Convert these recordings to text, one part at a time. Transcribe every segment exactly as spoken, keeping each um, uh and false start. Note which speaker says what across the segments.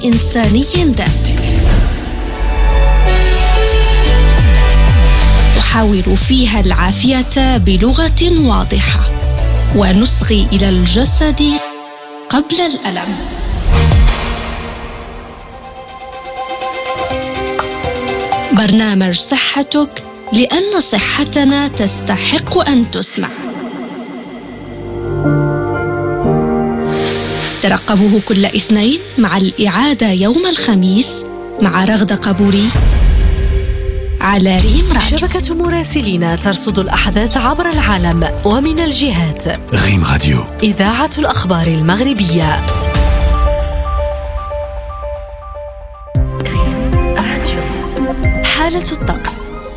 Speaker 1: إنساني دافئ. نحاور فيها العافية بلغة واضحة ونصغي إلى الجسد قبل الألم. برنامج صحتك، لأن صحتنا تستحق أن تسمع. ترقبوه كل اثنين مع الإعادة يوم الخميس مع رغدة قبوري على ريم راديو.
Speaker 2: شبكة مراسلين ترصد الأحداث عبر العالم ومن الجهات.
Speaker 3: ريم راديو،
Speaker 2: إذاعة الأخبار المغربية. ريم راديو. حالة الطقس.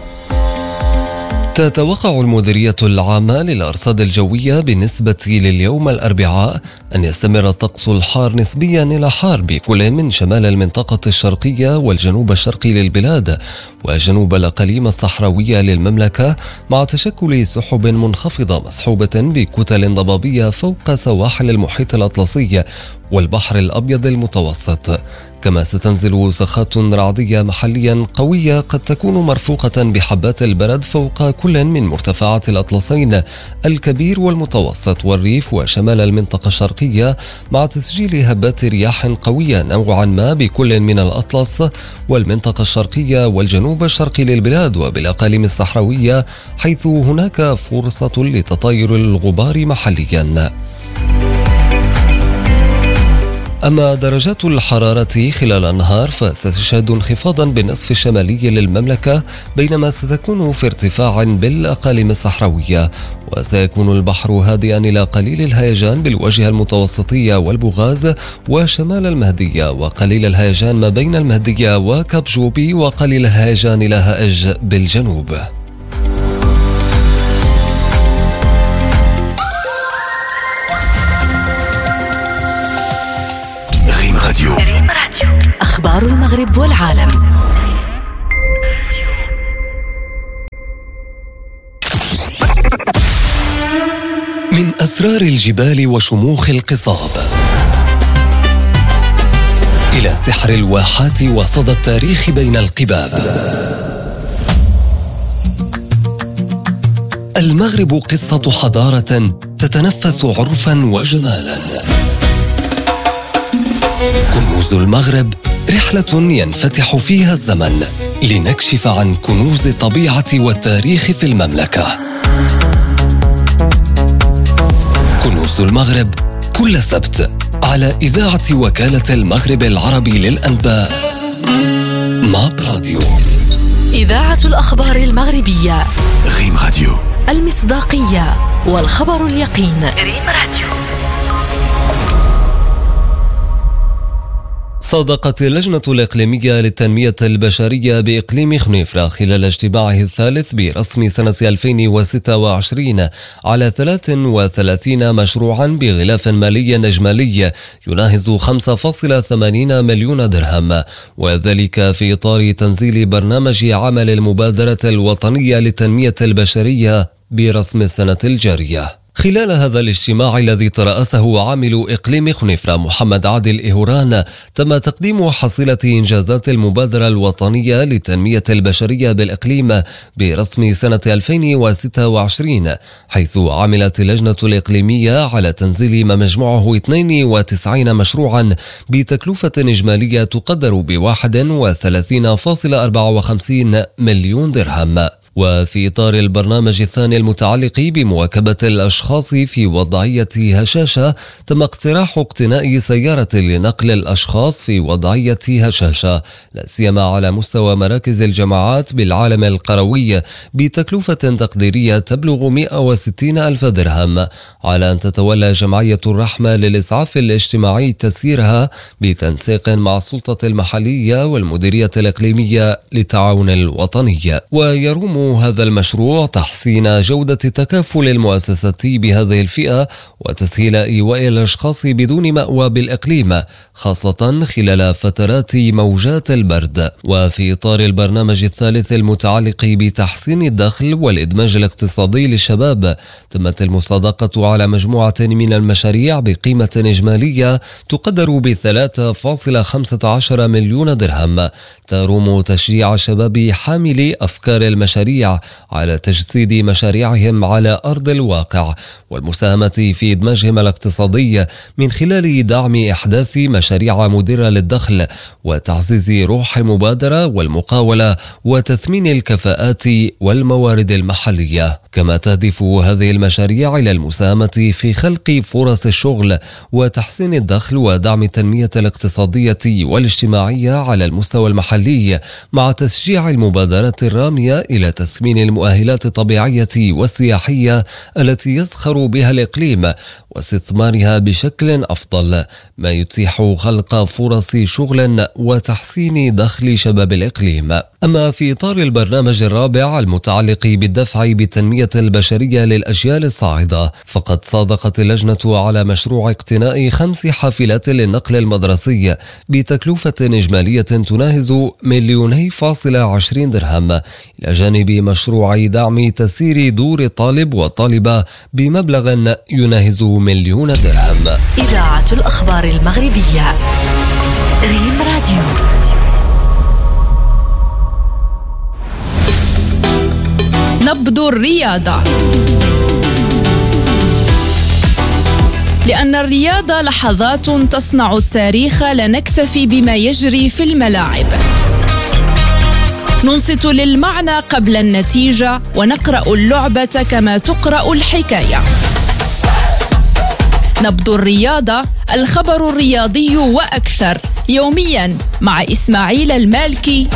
Speaker 4: تتوقع المديرية العامة للأرصاد الجوية بالنسبة لليوم الأربعاء أن يستمر الطقس الحار نسبيا إلى حار بكل من شمال المنطقة الشرقية والجنوب الشرقي للبلاد وجنوب الأقاليم الصحراوية للمملكة، مع تشكل سحب منخفضة مصحوبة بكتل ضبابية فوق سواحل المحيط الأطلسي والبحر الأبيض المتوسط. كما ستنزل سخات رعدية محليا قوية قد تكون مرفوقة بحبات البرد فوق كل من مرتفعات الأطلسين الكبير والمتوسط والريف وشمال المنطقة الشرقية، مع تسجيل هبات رياح قوية نوعا ما بكل من الأطلس والمنطقة الشرقية والجنوب الشرقي للبلاد وبالأقاليم الصحراوية، حيث هناك فرصة لتطاير الغبار محليا. أما درجات الحرارة خلال النهار فستشهد انخفاضا بالنصف الشمالي للمملكة، بينما ستكون في ارتفاع بالأقاليم الصحراوية، وسيكون البحر هادئا إلى قليل الهيجان بالواجهة المتوسطية والبوغاز وشمال المهدية، وقليل الهيجان ما بين المهدية وكابجوبي، وقليل الهيجان إلى هائج بالجنوب.
Speaker 3: راديو.
Speaker 2: أخبار المغرب والعالم.
Speaker 4: من أسرار الجبال وشموخ القصاب إلى سحر الواحات وصدى التاريخ بين القباب، المغرب قصة حضارة تتنفس عرفا وجمالا. كنوز المغرب، رحلة ينفتح فيها الزمن لنكشف عن كنوز الطبيعة والتاريخ في المملكة. كنوز المغرب كل سبت على إذاعة وكالة المغرب العربي للأنباء ماب راديو.
Speaker 2: إذاعة الأخبار المغربية.
Speaker 3: ريم راديو.
Speaker 2: المصداقية والخبر اليقين. ريم راديو.
Speaker 4: صادقت اللجنة الإقليمية للتنمية البشرية بإقليم خنيفرة خلال اجتماعه الثالث برسم سنة ألفين وستة وعشرين على ثلاث وثلاثين مشروعا بغلاف مالي إجمالي يناهز خمسة فاصلة ثمانين مليون درهم، وذلك في إطار تنزيل برنامج عمل المبادرة الوطنية للتنمية البشرية برسم السنة الجارية. خلال هذا الاجتماع الذي ترأسه عامل إقليم خنيفرة محمد عادل إهوران، تم تقديم حصيلة إنجازات المبادرة الوطنية للتنمية البشرية بالإقليم برسم سنة ألفين وستة وعشرين، حيث عملت اللجنة الإقليمية على تنزيل ما مجموعه اثنين وتسعين مشروعا بتكلفة إجمالية تقدر ب واحد وثلاثين فاصلة أربعة وخمسين مليون درهم. وفي إطار البرنامج الثاني المتعلق بمواكبة الأشخاص في وضعية هشاشة، تم اقتراح اقتناء سيارة لنقل الأشخاص في وضعية هشاشة، لا سيما على مستوى مراكز الجامعات بالعالم القروي، بتكلفة تقديرية تبلغ مئة وستين ألف درهم، على أن تتولى جمعية الرحمة للإسعاف الاجتماعي تسييرها بتنسيق مع السلطة المحلية والمديرية الإقليمية للتعاون الوطني. ويروم يضمن هذا المشروع تحسين جودة تكافل المؤسسة بهذه الفئة وتسهيل إيواء الأشخاص بدون مأوى بالإقليم، خاصة خلال فترات موجات البرد. وفي إطار البرنامج الثالث المتعلق بتحسين الدخل والإدماج الاقتصادي للشباب، تمت المصادقة على مجموعة من المشاريع بقيمة إجمالية تقدر ب ثلاثة فاصلة خمسة عشر مليون درهم، تروم تشجيع شباب حاملي أفكار المشاريع على تجسيد مشاريعهم على أرض الواقع والمساهمة في إدماجهم الاقتصادي من خلال دعم إحداث مشاريع مدرة للدخل وتعزيز روح المبادرة والمقاولة وتثمين الكفاءات والموارد المحلية. كما تهدف هذه المشاريع إلى المساهمة في خلق فرص الشغل وتحسين الدخل ودعم التنمية الاقتصادية والاجتماعية على المستوى المحلي، مع تشجيع المبادرات الرامية إلى تثمين المؤهلات الطبيعية والسياحية التي يزخر بها الإقليم واستثمارها بشكل أفضل، ما يتيح خلق فرص شغل وتحسين دخل شباب الإقليم. أما في إطار البرنامج الرابع المتعلق بالدفع بالتنمية البشرية للأجيال الصاعدة، فقد صادقت اللجنة على مشروع اقتناء خمس حافلات للنقل المدرسي بتكلفة إجمالية تناهز مليوني فاصلة عشرين درهم، إلى جانب مشروع دعم تسيير دور الطالب والطالبة بمبلغ يناهز مليون درهم.
Speaker 2: إذاعة الأخبار المغربية، ريم راديو.
Speaker 5: نبض الرياضة، لأن الرياضة لحظات تصنع التاريخ، لا نكتفي بما يجري في الملاعب. ننصت للمعنى قبل النتيجة ونقرأ اللعبة كما تقرأ الحكاية. نبض الرياضة، الخبر الرياضي وأكثر، يوميا مع إسماعيل المالكي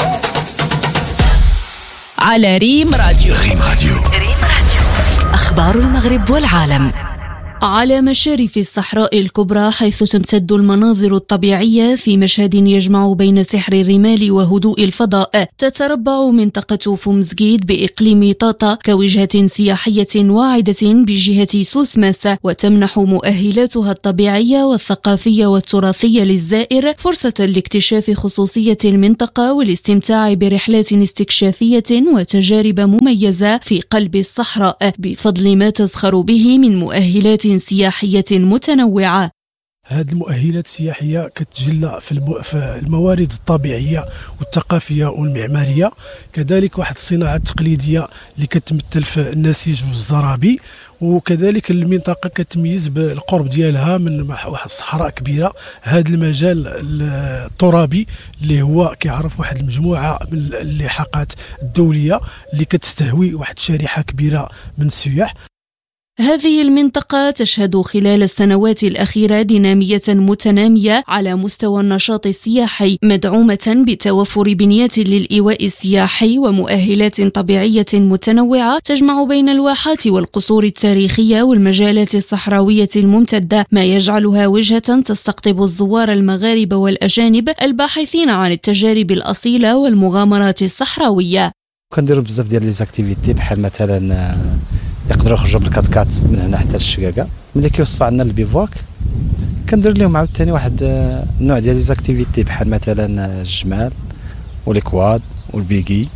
Speaker 5: على ريم راديو.
Speaker 3: ريم راديو.
Speaker 2: أخبار المغرب والعالم.
Speaker 1: على مشارف الصحراء الكبرى، حيث تمتد المناظر الطبيعية في مشهد يجمع بين سحر الرمال وهدوء الفضاء، تتربع منطقة فومزغيد بإقليم طاطا كوجهة سياحية واعدة بجهة سوسماس، وتمنح مؤهلاتها الطبيعية والثقافية والتراثية للزائر فرصة لاكتشاف خصوصية المنطقة والاستمتاع برحلات استكشافية وتجارب مميزة في قلب الصحراء، بفضل ما تزخر به من مؤهلات سياحية متنوعة.
Speaker 6: هذه المؤهلات السياحية كتجلى في الموارد الطبيعية والثقافية والمعمارية، كذلك واحد الصناعة التقليدية اللي كتمثل في النسيج والزرابي، وكذلك المنطقة كتميز بالقرب ديالها من واحد الصحراء كبيرة. هذا المجال الترابي اللي هو كيعرف واحد المجموعة من اللحاقات الدولية اللي كتستهوي واحد شريحة كبيرة من السياح.
Speaker 1: هذه المنطقة تشهد خلال السنوات الأخيرة دينامية متنامية على مستوى النشاط السياحي، مدعومة بتوفر بنيات للإيواء السياحي ومؤهلات طبيعية متنوعة تجمع بين الواحات والقصور التاريخية والمجالات الصحراوية الممتدة، ما يجعلها وجهة تستقطب الزوار المغاربة والأجانب الباحثين عن التجارب الأصيلة والمغامرات الصحراوية.
Speaker 7: كنديروا بزاف ديال لي زاكتيفيتي، بحال مثلا يقدروا يخرجوا بالكاتكات من هنا حتى للشقاقه. ملي كيوصلوا عندنا البيفواك كندير لهم عاوتاني واحد النوع ديال لي زاكتيفيتي، بحال مثلا الجمال والكواد والبيكي.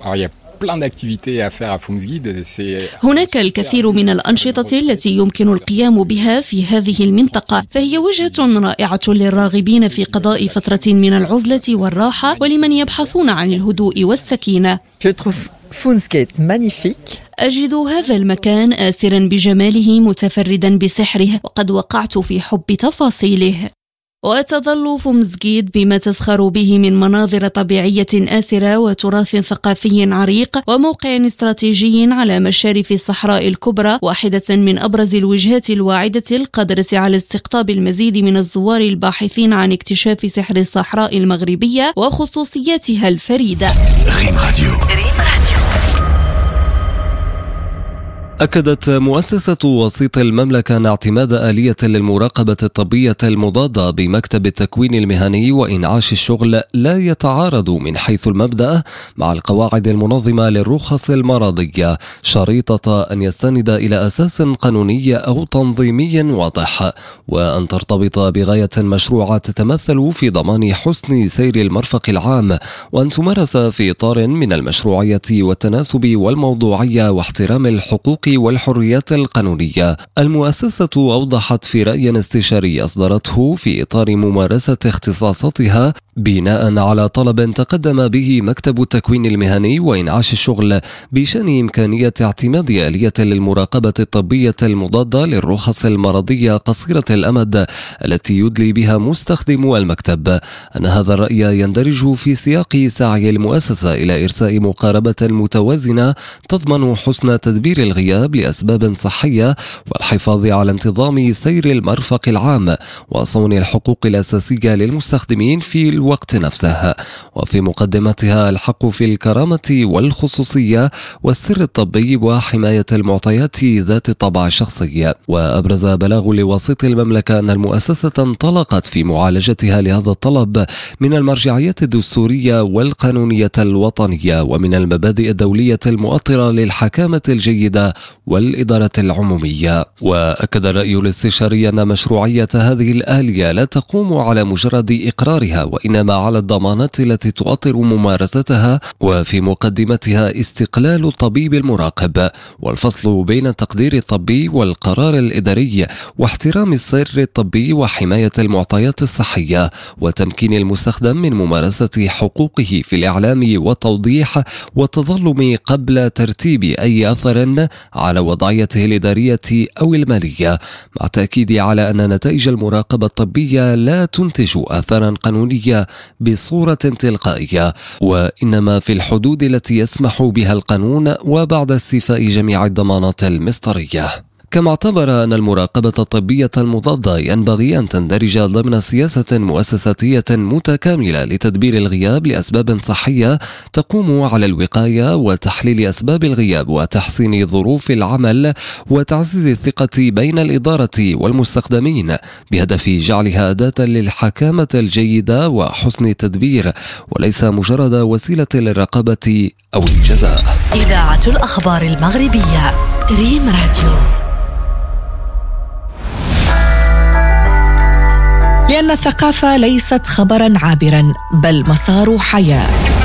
Speaker 1: هناك الكثير من الأنشطة التي يمكن القيام بها في هذه المنطقة، فهي وجهة رائعة للراغبين في قضاء فترة من العزلة والراحة ولمن يبحثون عن الهدوء والسكينة. أجد هذا المكان آسرا بجماله متفردا بسحره، وقد وقعت في حب تفاصيله. وتظل فومزغيد بما تزخر به من مناظر طبيعية آسرة وتراث ثقافي عريق وموقع استراتيجي على مشارف الصحراء الكبرى، واحدة من أبرز الوجهات الواعدة القادرة على استقطاب المزيد من الزوار الباحثين عن اكتشاف سحر الصحراء المغربية وخصوصياتها الفريدة.
Speaker 3: ريم راديو.
Speaker 4: أكدت مؤسسة وسيط المملكة أن اعتماد آلية للمراقبة الطبية المضادة بمكتب التكوين المهني وإنعاش الشغل لا يتعارض من حيث المبدأ مع القواعد المنظمة للرخص المرضية، شريطة أن يستند إلى أساس قانوني أو تنظيمي واضح، وأن ترتبط بغاية مشروعة تتمثل في ضمان حسن سير المرفق العام، وأن تمارس في إطار من المشروعية والتناسب والموضوعية واحترام الحقوق والحريات القانونية. المؤسسة أوضحت في رأي استشاري أصدرته في إطار ممارسة اختصاصاتها بناء على طلب تقدم به مكتب التكوين المهني وإنعاش الشغل بشأن إمكانية اعتماد آلية للمراقبة الطبية المضادة للرخص المرضية قصيرة الأمد التي يدلي بها مستخدمو المكتب، أن هذا الرأي يندرج في سياق سعي المؤسسة إلى إرساء مقاربة متوازنة تضمن حسن تدبير الغياب لأسباب صحية والحفاظ على انتظام سير المرفق العام وصون الحقوق الأساسية للمستخدمين في الوقت نفسه، وفي مقدمتها الحق في الكرامة والخصوصية والسر الطبي وحماية المعطيات ذات الطابع الشخصي. وأبرز بلاغ لوسيط المملكة أن المؤسسة انطلقت في معالجتها لهذا الطلب من المرجعيات الدستورية والقانونية الوطنية ومن المبادئ الدولية المؤطرة للحكامة الجيدة والإدارة العمومية. وأكد الرأي الاستشاري أن مشروعية هذه الآلية لا تقوم على مجرد إقرارها وإنما على الضمانات التي تؤطر ممارستها، وفي مقدمتها استقلال الطبيب المراقب والفصل بين التقدير الطبي والقرار الإداري واحترام السر الطبي وحماية المعطيات الصحية وتمكين المستخدم من ممارسة حقوقه في الإعلام والتوضيح والتظلم قبل ترتيب أي أثر على وضعيته الإدارية أو المالية، مع التأكيد على أن نتائج المراقبة الطبية لا تنتج آثارا قانونية بصورة تلقائية، وإنما في الحدود التي يسمح بها القانون وبعد استيفاء جميع الضمانات المصدرية. كما اعتبر أن المراقبة الطبية المضادة ينبغي أن تندرج ضمن سياسة مؤسساتية متكاملة لتدبير الغياب لأسباب صحية تقوم على الوقاية وتحليل أسباب الغياب وتحسين ظروف العمل وتعزيز الثقة بين الإدارة والمستخدمين بهدف جعلها أداة للحكامة الجيدة وحسن التدبير وليس مجرد وسيلة للرقابة أو الجزاء.
Speaker 2: إذاعة الأخبار المغربية ريم راديو.
Speaker 8: لأن الثقافة ليست خبرا عابرا بل مسار حياة.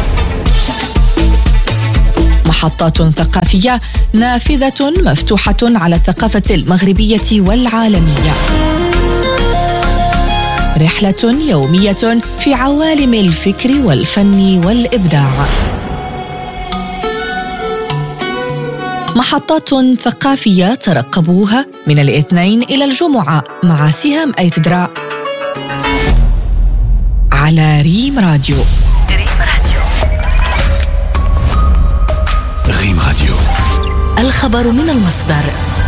Speaker 8: محطات ثقافية نافذة مفتوحة على الثقافة المغربية والعالمية. رحلة يومية في عوالم الفكر والفن والإبداع. محطات ثقافية ترقبوها من الاثنين إلى الجمعة مع سهام أيتدرا على ريم راديو.
Speaker 2: ريم راديو.
Speaker 3: ريم راديو.
Speaker 2: الخبر من المصدر.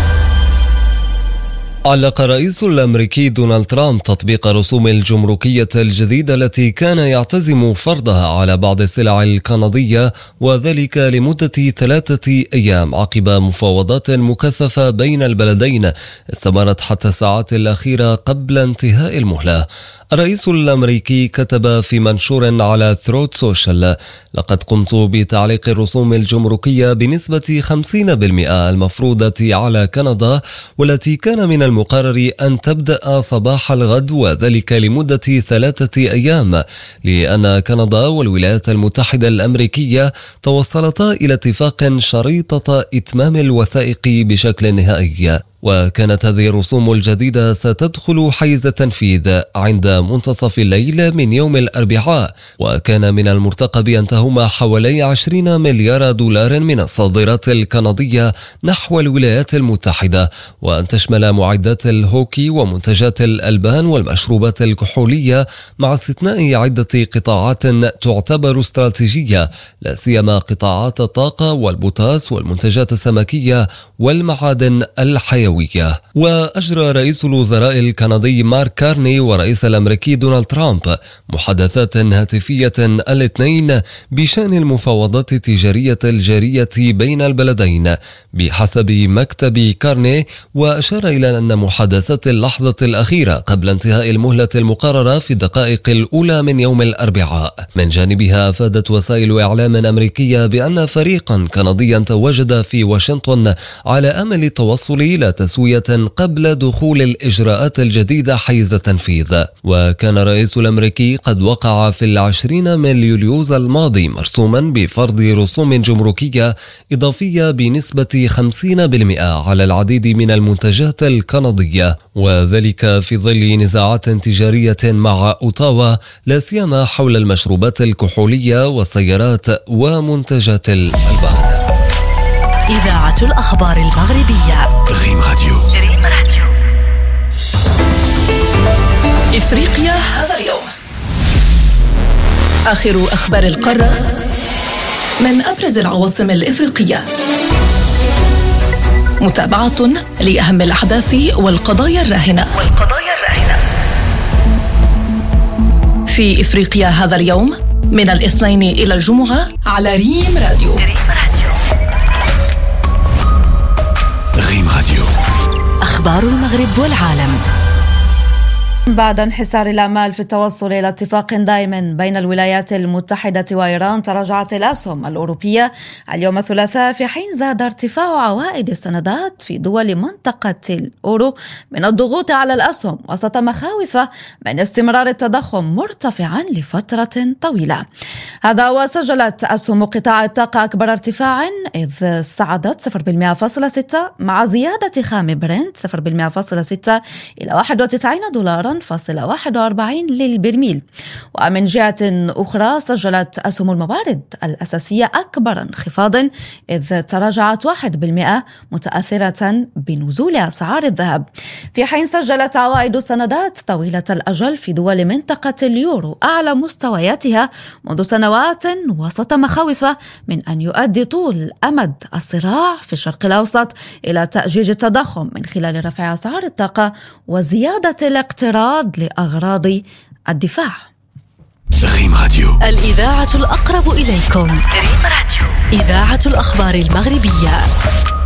Speaker 4: علق الرئيس الأمريكي دونالد ترامب تطبيق رسوم الجمركية الجديدة التي كان يعتزم فرضها على بعض السلع الكندية، وذلك لمدة ثلاثة أيام عقب مفاوضات مكثفة بين البلدين استمرت حتى الساعات الأخيرة قبل انتهاء المهلة. الرئيس الأمريكي كتب في منشور على ثروت سوشيال: لقد قمت بتعليق الرسوم الجمركية بنسبة خمسين بالمئة المفروضة على كندا، والتي كان من المقرر أن تبدأ صباح الغد، وذلك لمدة ثلاثة أيام، لأن كندا والولايات المتحدة الأمريكية توصلتا إلى اتفاق شريطة إتمام الوثائق بشكل نهائي. وكانت هذه الرسوم الجديدة ستدخل حيز التنفيذ عند منتصف الليل من يوم الأربعاء، وكان من المرتقب أن تهم حوالي عشرين مليار دولار من الصادرات الكندية نحو الولايات المتحدة، وأن تشمل معدات الهوكي ومنتجات الألبان والمشروبات الكحولية، مع استثناء عدة قطاعات تعتبر استراتيجية، لا سيما قطاعات الطاقة والبوتاس والمنتجات السمكية والمعادن الحيوية. الحيوية. وأجرى رئيس الوزراء الكندي مارك كارني ورئيس الأمريكي دونالد ترامب محادثات هاتفية الاثنين بشأن المفاوضات التجارية الجارية بين البلدين بحسب مكتب كارني، وأشار إلى أن محادثات اللحظة الأخيرة قبل انتهاء المهلة المقررة في الدقائق الأولى من يوم الأربعاء. من جانبها أفادت وسائل إعلام أمريكية بأن فريقا كنديا تواجد في واشنطن على أمل التوصل إلى تسوية قبل دخول الإجراءات الجديدة حيز التنفيذ. وكان الرئيس الأمريكي قد وقع في العشرين من يوليوز الماضي مرسوما بفرض رسوم جمركية إضافية بنسبة خمسين بالمئة على العديد من المنتجات الكندية، وذلك في ظل نزاعات تجارية مع أوتاوا لا سيما حول المشروبات الكحولية والسيارات ومنتجات الألبان.
Speaker 2: إذاعة الأخبار المغربية
Speaker 3: ريم راديو.
Speaker 2: ريم راديو.
Speaker 8: إفريقيا هذا اليوم. آخر أخبار القارة من أبرز العواصم الإفريقية. متابعة لأهم الأحداث والقضايا الراهنة في إفريقيا هذا اليوم من الاثنين إلى الجمعة على ريم راديو.
Speaker 3: ريم راديو.
Speaker 2: أخبار المغرب والعالم.
Speaker 9: بعد انحسار الآمال في التوصل إلى اتفاق دائم بين الولايات المتحدة وإيران، تراجعت الأسهم الأوروبية اليوم الثلاثاء، في حين زاد ارتفاع عوائد السندات في دول منطقة الأورو من الضغوط على الأسهم وسط مخاوف من استمرار التضخم مرتفعا لفترة طويلة. هذا وسجلت أسهم قطاع الطاقة أكبر ارتفاع، إذ صعدت صفر بالمئة فاصلة ستة مع زيادة خام برنت صفر بالمئة فاصلة ستة إلى واحد وتسعين دولارا فاصلة واحد وأربعين للبرميل. ومن جهة أخرى سجلت أسهم الموارد الأساسية أكبر انخفاض، إذ تراجعت واحد بالمئة متأثرة بنزول أسعار الذهب، في حين سجلت عوائد السندات طويلة الأجل في دول منطقة اليورو أعلى مستوياتها منذ سنوات، وسط مخاوف من أن يؤدي طول أمد الصراع في الشرق الأوسط إلى تأجيج التضخم من خلال رفع أسعار الطاقة وزيادة الاقتراض لأغراض الدفاع.
Speaker 3: ريم راديو.
Speaker 2: الإذاعة الأقرب إليكم. ريم راديو. إذاعة الأخبار المغربية.